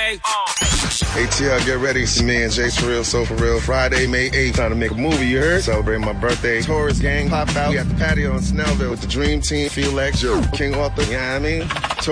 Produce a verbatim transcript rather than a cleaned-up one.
okay? A T L, get ready. It's me and Jay For Real, So For Real. Friday, May eighth. Trying to make a movie, you heard? Celebrating my birthday. Taurus gang, pop out. We at the patio in Snellville with the Dream Team, Felix, King Arthur, you know what I mean?